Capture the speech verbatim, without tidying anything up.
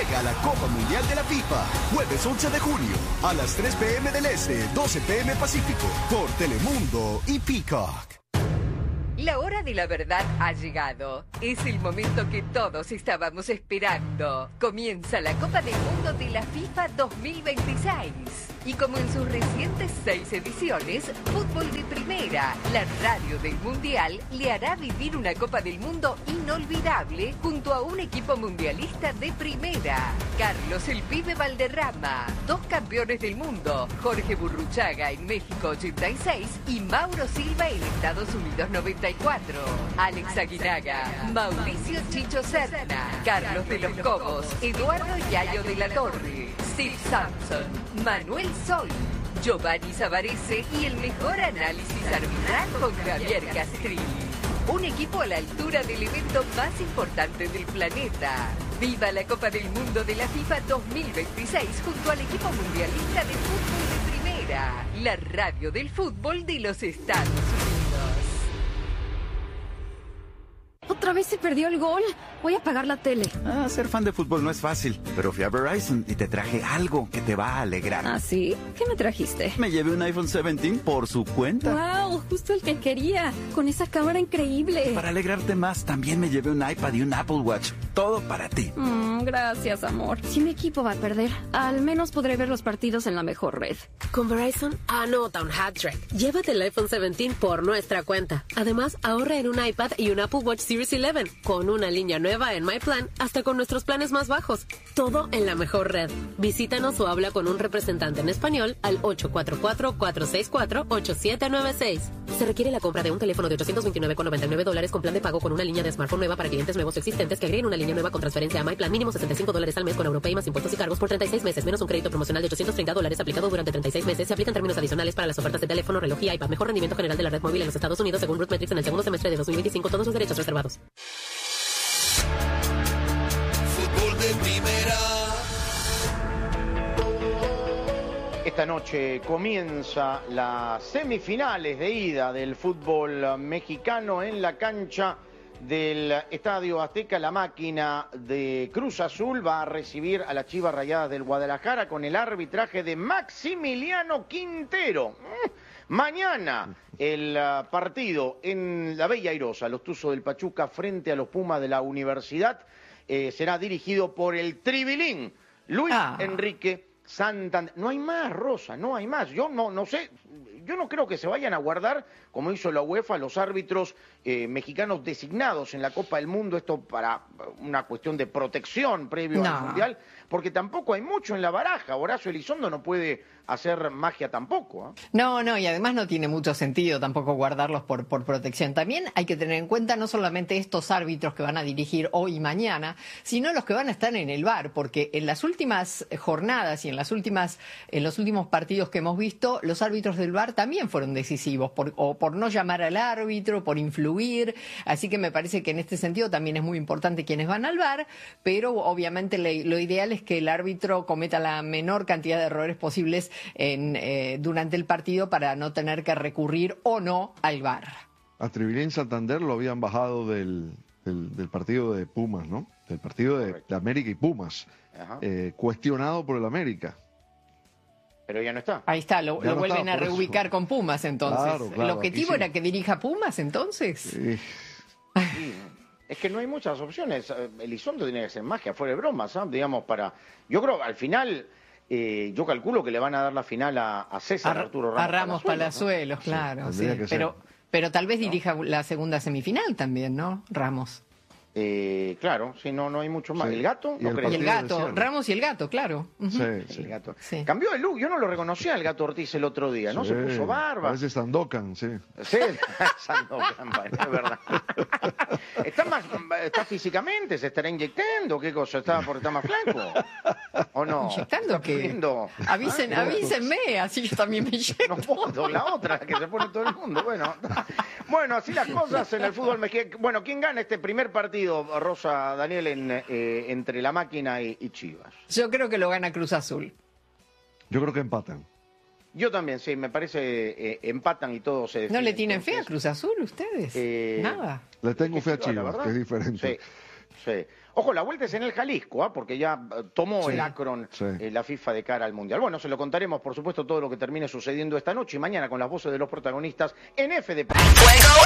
Llega la Copa Mundial de la FIFA, jueves once de junio, a las tres pe eme del Este, doce pe eme Pacífico, por Telemundo y Peacock. La hora de la verdad ha llegado. Es el momento que todos estábamos esperando. Comienza la Copa del Mundo de la FIFA dos mil veintiséis. Y como en sus recientes seis ediciones, Fútbol de Primera, la radio del Mundial, le hará vivir una Copa del Mundo inolvidable junto a un equipo mundialista de primera. Carlos el Pibe Valderrama, dos campeones del mundo, Jorge Burruchaga en México ochenta y seis y Mauro Silva en Estados Unidos noventa y cuatro. Alex Aguinaga, Mauricio Chicho Serna, Carlos de los Cobos, Eduardo Yayo de la Torre, Steve Sampson, Manuel Sol, Giovanni Savarese y el mejor análisis arbitral con Javier Castrilli. Un equipo a la altura del evento más importante del planeta. ¡Viva la Copa del Mundo de la FIFA dos mil veintiséis junto al equipo mundialista de fútbol de primera! La radio del fútbol de los Estados Unidos. ¿Otra vez se perdió el gol? Voy a apagar la tele. Ah, ser fan de fútbol no es fácil, pero fui a Verizon y te traje algo que te va a alegrar. ¿Ah, sí? ¿Qué me trajiste? Me llevé un iPhone diecisiete por su cuenta. ¡Wow! Justo el que quería, con esa cámara increíble. Para alegrarte más, también me llevé un iPad y un Apple Watch. Todo para ti. Mm, gracias, amor. Si mi equipo va a perder, al menos podré ver los partidos en la mejor red. Con Verizon, anota un hat-trick. Llévate el iPhone diecisiete por nuestra cuenta. Además, ahorra en un iPad y un Apple Watch Series once, con una línea nueva en My Plan, hasta con nuestros planes más bajos. Todo en la mejor red. Visítanos o habla con un representante en español al ocho cuatro cuatro, cuatro seis cuatro, ocho siete nueve seis. Se requiere la compra de un teléfono de ochocientos veintinueve con noventa y nueve dólares con plan de pago con una línea de smartphone nueva para clientes nuevos o existentes que agreguen una línea nueva con transferencia a My Plan mínimo sesenta y cinco dólares al mes con Europay más impuestos y cargos por treinta y seis meses, menos un crédito promocional de ochocientos treinta dólares aplicado durante treinta y seis meses. Se aplican términos adicionales para las ofertas de teléfono, reloj y iPad. Mejor rendimiento general de la red móvil en los Estados Unidos según Rootmetrics en el segundo semestre de dos mil veinticinco. Todos los derechos reservados. Fútbol de primera. Esta noche comienza las semifinales de ida del fútbol mexicano en la cancha del Estadio Azteca. La máquina de Cruz Azul va a recibir a las Chivas Rayadas del Guadalajara con el arbitraje de Maximiliano Quintero. Mañana el partido en la Bella Airosa, los Tuzos del Pachuca frente a los Pumas de la Universidad, eh, será dirigido por el tribilín Luis ah. Enrique Santander. No hay más, Rosa, no hay más. Yo no, no sé, yo no creo que se vayan a guardar, como hizo la UEFA, los árbitros eh, mexicanos designados en la Copa del Mundo, esto para una cuestión de protección previo no. al Mundial, porque tampoco hay mucho en la baraja. Horacio Elizondo no puede hacer magia tampoco. ¿eh? No, no, y además no tiene mucho sentido tampoco guardarlos por, por protección. También hay que tener en cuenta no solamente estos árbitros que van a dirigir hoy y mañana, sino los que van a estar en el V A R, porque en las últimas jornadas y en las últimas, en los últimos partidos que hemos visto, los árbitros del V A R también fueron decisivos, por, o por no llamar al árbitro, por influir. Así que me parece que en este sentido también es muy importante quienes van al V A R, pero obviamente le, lo ideal es que el árbitro cometa la menor cantidad de errores posibles En, eh, durante el partido para no tener que recurrir o no al V A R. A Tribilín Santander lo habían bajado del, del, del partido de Pumas, ¿no? Del partido de, de América y Pumas, eh, cuestionado por el América. Pero ya no está. Ahí está, lo, lo no vuelven a reubicar eso. Con Pumas entonces. Claro, claro, ¿El objetivo sí. era que dirija Pumas entonces? Sí. Sí. Es que no hay muchas opciones. Elizondo tiene que hacer magia, fuera de bromas, ¿sabes? Digamos, para... Yo creo, al final... Eh, yo calculo que le van a dar la final a, a César a, Arturo Ramos, a Ramos Palazuelos, ¿no? Sí, claro, sí. Que pero, pero tal vez ¿no? dirija la segunda semifinal también, ¿no? Ramos. Eh, claro, si no, no hay mucho más. Sí. ¿El gato? Y ¿No el, crees? Y el gato, Ramos y el gato, claro. Uh-huh. Sí, el sí. gato. Sí. Cambió de look, yo no lo reconocía al gato Ortiz el otro día, ¿no? Sí, Se puso barba. Parece Sandokan, sí. Sí, Sandokan, es verdad. ¿Está más, está físicamente? ¿Se estará inyectando? ¿Qué cosa? ¿Está por estar más flanco? ¿O no? ¿Inyectando qué? Poniendo... Avisen, ¿Ah? avísenme, así yo también me inyecto. No puedo, la otra, que se pone todo el mundo. Bueno, bueno, así las cosas en el fútbol mexicano. Bueno, ¿quién gana este primer partido, Rosa, Daniel, en, eh, entre la máquina y, y Chivas? Yo creo que lo gana Cruz Azul. Yo creo que empatan. Yo también, sí, me parece eh, empatan y todo se define. ¿No le tienen entonces, fe a Cruz Azul ustedes? eh, Nada. Le tengo fe a Chivas, Chivas, que es diferente. Sí, sí. Ojo, la vuelta es en el Jalisco, ¿eh? Porque ya tomó Sí. el Akron Sí. eh, la FIFA de cara al Mundial. Bueno, se lo contaremos, por supuesto, todo lo que termine sucediendo esta noche y mañana con las voces de los protagonistas en F de...